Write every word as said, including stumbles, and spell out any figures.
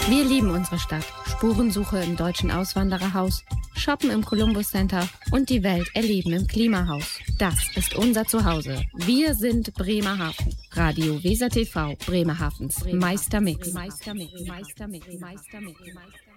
Wir lieben unsere Stadt, Spurensuche im Deutschen Auswandererhaus, shoppen im Columbus Center und die Welt erleben im Klimahaus. Das ist unser Zuhause. Wir sind Bremerhaven. Radio Weser T V, Bremerhavens Meistermix. Meistermix. Meistermix. Meistermix. Meistermix.